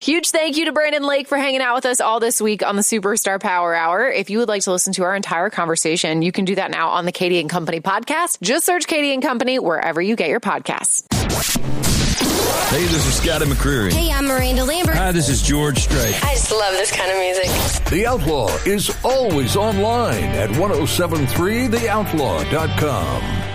Huge thank you to Brandon Lake for hanging out with us all this week on the Superstar Power Hour. If you would like to listen to our entire conversation, you can do that now on the Katie and Company podcast. Just search Katie and Company wherever you get your podcasts. Hey, this is Scotty McCreery. Hey, I'm Miranda Lambert. Hi, this is George Strait. I just love this kind of music. The Outlaw is always online at 1073theoutlaw.com.